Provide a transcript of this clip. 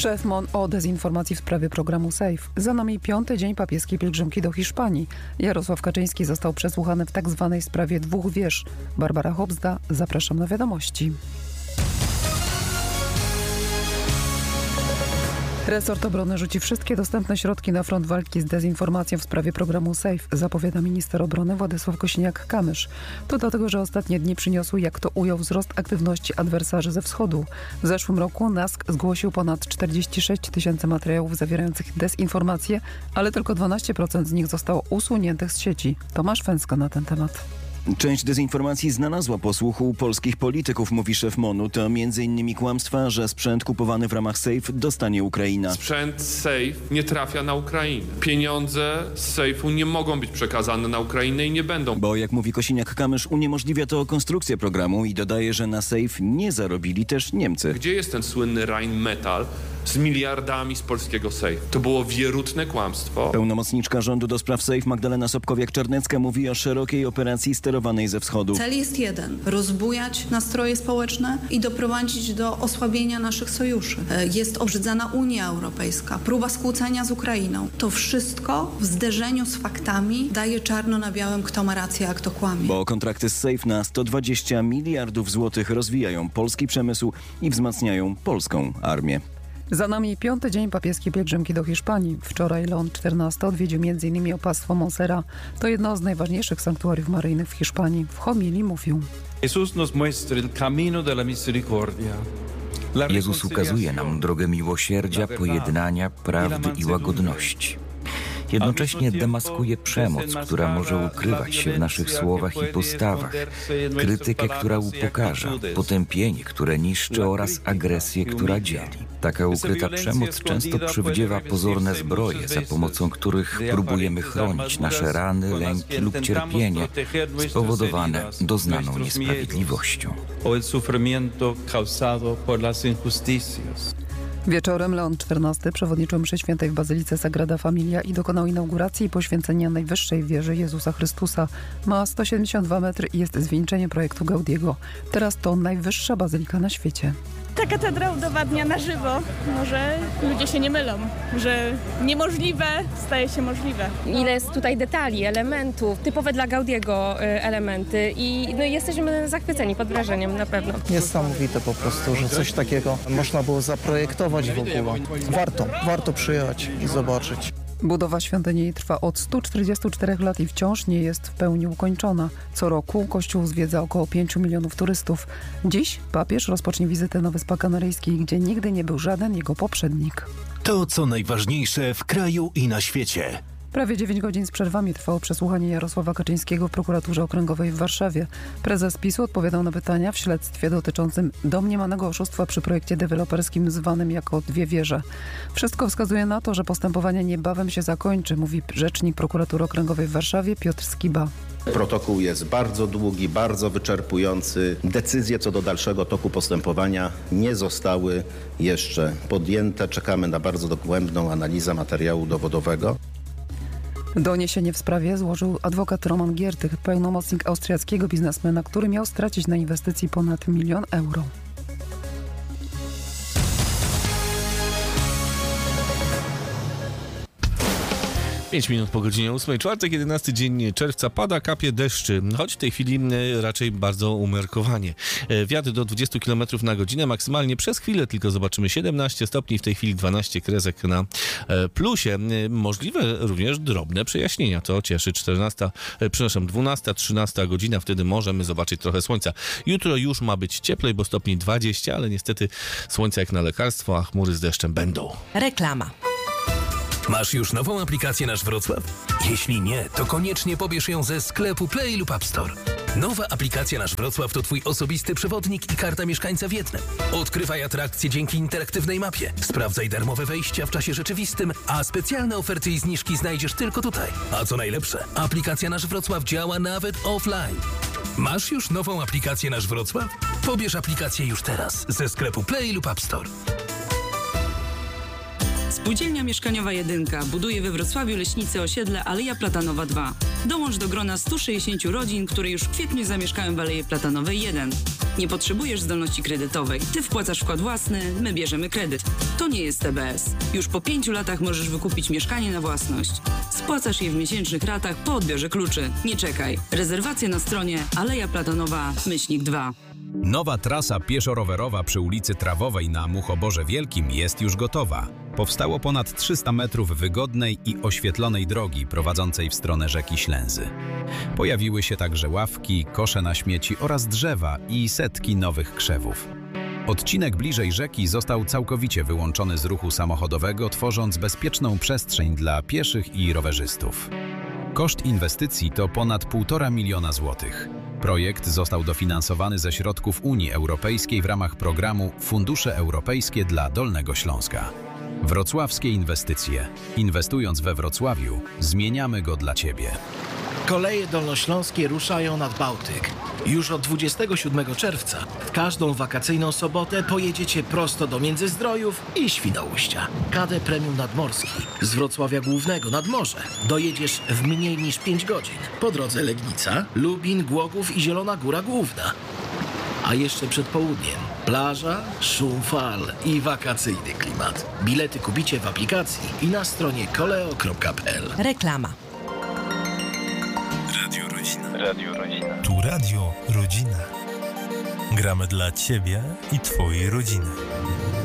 Szef MON o dezinformacji w sprawie programu SAFE. Za nami 5. dzień papieskiej pielgrzymki do Hiszpanii. Jarosław Kaczyński został przesłuchany w tak zwanej sprawie 2 wież. Barbara Hobzda, zapraszam na wiadomości. Resort obrony rzuci wszystkie dostępne środki na front walki z dezinformacją w sprawie programu SAFE, zapowiada minister obrony Władysław Kosiniak-Kamysz. To dlatego, że ostatnie dni przyniosły, jak to ujął, wzrost aktywności adwersarzy ze wschodu. W zeszłym roku NASK zgłosił ponad 46 000 materiałów zawierających dezinformację, ale tylko 12% z nich zostało usuniętych z sieci. Tomasz Fęska na ten temat. Część dezinformacji znalazła posłuchu polskich polityków, mówi szef MON-u. To m.in. kłamstwa, że sprzęt kupowany w ramach SAFE dostanie Ukraina. Sprzęt SAFE nie trafia na Ukrainę. Pieniądze z SAFE-u nie mogą być przekazane na Ukrainę i nie będą. Bo jak mówi Kosiniak-Kamysz, uniemożliwia to konstrukcję programu i dodaje, że na SAFE nie zarobili też Niemcy. Gdzie jest ten słynny Rheinmetall z miliardami z polskiego SAFE? To było wierutne kłamstwo. Pełnomocniczka rządu do spraw SAFE Magdalena Sobkowiak-Czarnecka mówi o szerokiej operacji sterowanej ze wschodu. Cel jest jeden: rozbujać nastroje społeczne i doprowadzić do osłabienia naszych sojuszy. Jest obrzydzana Unia Europejska, próba skłócenia z Ukrainą. To wszystko w zderzeniu z faktami daje czarno na białym, kto ma rację, a kto kłamie. Bo kontrakty z SAFE na 120 miliardów złotych rozwijają polski przemysł i wzmacniają polską armię. Za nami 5. dzień papieskiej pielgrzymki do Hiszpanii. Wczoraj Leon XIV odwiedził m.in. opactwo Montsera. To jedno z najważniejszych sanktuariów maryjnych w Hiszpanii. W homilii mówił: Jezus ukazuje nam drogę miłosierdzia, pojednania, prawdy i łagodności. Jednocześnie demaskuje przemoc, która może ukrywać się w naszych słowach i postawach, krytykę, która upokarza, potępienie, które niszczy oraz agresję, która dzieli. Taka ukryta przemoc często przywdziewa pozorne zbroje, za pomocą których próbujemy chronić nasze rany, lęki lub cierpienie spowodowane doznaną niesprawiedliwością. Wieczorem Leon XIV przewodniczył mszy świętej w Bazylice Sagrada Familia i dokonał inauguracji i poświęcenia najwyższej wieży Jezusa Chrystusa. Ma 172 metry i jest zwieńczeniem projektu Gaudiego. Teraz to najwyższa bazylika na świecie. Ta katedra udowadnia na żywo, że ludzie się nie mylą, że niemożliwe staje się możliwe. Ile jest tutaj detali, elementów, typowe dla Gaudiego elementy i jesteśmy zachwyceni, pod wrażeniem na pewno. Niesamowite po prostu, że coś takiego można było zaprojektować w ogóle. Warto przyjechać i zobaczyć. Budowa świątyni trwa od 144 lat i wciąż nie jest w pełni ukończona. Co roku kościół zwiedza około 5 milionów turystów. Dziś papież rozpocznie wizytę na Wyspach Kanaryjskich, gdzie nigdy nie był żaden jego poprzednik. To, co najważniejsze w kraju i na świecie. Prawie 9 godzin z przerwami trwało przesłuchanie Jarosława Kaczyńskiego w prokuraturze okręgowej w Warszawie. Prezes PiS-u odpowiadał na pytania w śledztwie dotyczącym domniemanego oszustwa przy projekcie deweloperskim zwanym jako 2 wieże. Wszystko wskazuje na to, że postępowanie niebawem się zakończy, mówi rzecznik prokuratury okręgowej w Warszawie Piotr Skiba. Protokół jest bardzo długi, bardzo wyczerpujący. Decyzje co do dalszego toku postępowania nie zostały jeszcze podjęte. Czekamy na bardzo dogłębną analizę materiału dowodowego. Doniesienie w sprawie złożył adwokat Roman Giertych, pełnomocnik austriackiego biznesmena, który miał stracić na inwestycji ponad 1 000 000 euro. 5 minut po godzinie 8. Czwartek, 11 dzień czerwca. Pada, kapie deszczy, choć w tej chwili raczej bardzo umiarkowanie. Wiatr do 20 km na godzinę, maksymalnie przez chwilę tylko zobaczymy 17 stopni, w tej chwili 12 kresek na plusie. Możliwe również drobne przejaśnienia, to cieszy. 12, 13 godzina, wtedy możemy zobaczyć trochę słońca. Jutro już ma być cieplej, bo stopni 20, ale niestety słońca jak na lekarstwo, a chmury z deszczem będą. Reklama. Masz już nową aplikację Nasz Wrocław? Jeśli nie, to koniecznie pobierz ją ze sklepu Play lub App Store. Nowa aplikacja Nasz Wrocław to twój osobisty przewodnik i karta mieszkańca w jednym. Odkrywaj atrakcje dzięki interaktywnej mapie. Sprawdzaj darmowe wejścia w czasie rzeczywistym, a specjalne oferty i zniżki znajdziesz tylko tutaj. A co najlepsze, aplikacja Nasz Wrocław działa nawet offline. Masz już nową aplikację Nasz Wrocław? Pobierz aplikację już teraz ze sklepu Play lub App Store. Spółdzielnia Mieszkaniowa 1 buduje we Wrocławiu Leśnicy osiedle Aleja Platanowa 2. Dołącz do grona 160 rodzin, które już w kwietniu zamieszkają w Aleje Platanowej 1. Nie potrzebujesz zdolności kredytowej. Ty wpłacasz wkład własny, my bierzemy kredyt. To nie jest TBS. Już po 5 latach możesz wykupić mieszkanie na własność. Spłacasz je w miesięcznych ratach po odbiorze kluczy. Nie czekaj. Rezerwacje na stronie Aleja Platanowa-2. Nowa trasa pieszo-rowerowa przy ulicy Trawowej na Muchoborze Wielkim jest już gotowa. Powstało ponad 300 metrów wygodnej i oświetlonej drogi prowadzącej w stronę rzeki Ślęzy. Pojawiły się także ławki, kosze na śmieci oraz drzewa i setki nowych krzewów. Odcinek bliżej rzeki został całkowicie wyłączony z ruchu samochodowego, tworząc bezpieczną przestrzeń dla pieszych i rowerzystów. Koszt inwestycji to ponad 1,5 miliona złotych. Projekt został dofinansowany ze środków Unii Europejskiej w ramach programu Fundusze Europejskie dla Dolnego Śląska. Wrocławskie inwestycje. Inwestując we Wrocławiu, zmieniamy go dla Ciebie. Koleje dolnośląskie ruszają nad Bałtyk. Już od 27 czerwca w każdą wakacyjną sobotę pojedziecie prosto do Międzyzdrojów i Świnoujścia. KD Premium Nadmorski z Wrocławia Głównego nad morze dojedziesz w mniej niż 5 godzin. Po drodze Legnica, Lubin, Głogów i Zielona Góra Główna. A jeszcze przed południem plaża, szum fal i wakacyjny klimat. Bilety kupicie w aplikacji i na stronie koleo.pl. Reklama. Radio Rodzina. Tu Radio Rodzina. Gramy dla Ciebie i Twojej rodziny.